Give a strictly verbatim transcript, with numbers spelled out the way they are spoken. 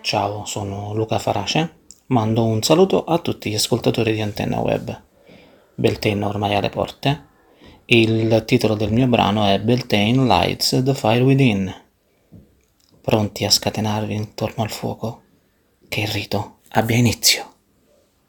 Ciao, sono Luca Farace, mando un saluto a tutti gli ascoltatori di Antenna Web. Beltane ormai alle porte, il titolo del mio brano è Beltane Lights the Fire Within. Pronti a scatenarvi intorno al fuoco? Che il rito abbia inizio!